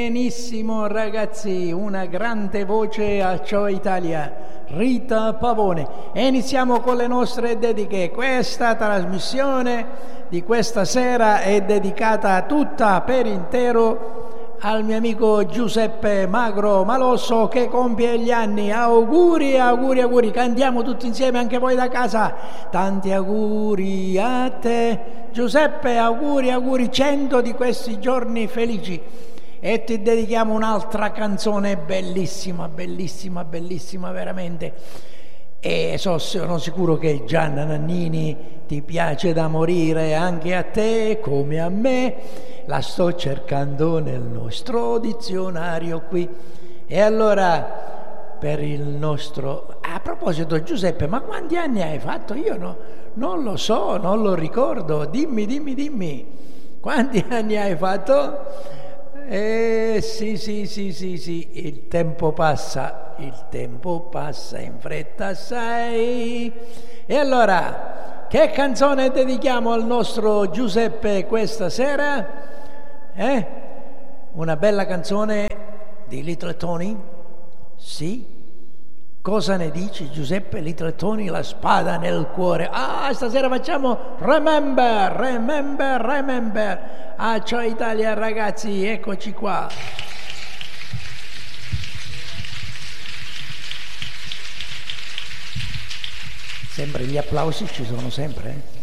Benissimo ragazzi, una grande voce a Ciao Italia, Rita Pavone. E iniziamo con le nostre dediche. Questa trasmissione di questa sera è dedicata tutta per intero al mio amico Giuseppe Magro Malosso che compie gli anni. Auguri, auguri, auguri. Cantiamo tutti insieme, anche voi da casa. Tanti auguri a te Giuseppe, auguri, auguri, 100 di questi giorni felici. E ti dedichiamo un'altra canzone bellissima, bellissima, bellissima veramente. E sono sicuro che Gianna Nannini ti piace da morire, anche a te come a me. La sto cercando nel nostro dizionario qui. E allora, per il nostro... A proposito Giuseppe, ma quanti anni hai fatto? Io no, non lo so, non lo ricordo. Dimmi. Quanti anni hai fatto? Sì, il tempo passa in fretta assai. E allora, che canzone dedichiamo al nostro Giuseppe questa sera? Una bella canzone di Little Tony? Sì? Cosa ne dici Giuseppe? Little Tony, La spada nel cuore. Stasera facciamo Remember. Ciao Italia ragazzi, eccoci qua. Sempre gli applausi ci sono sempre,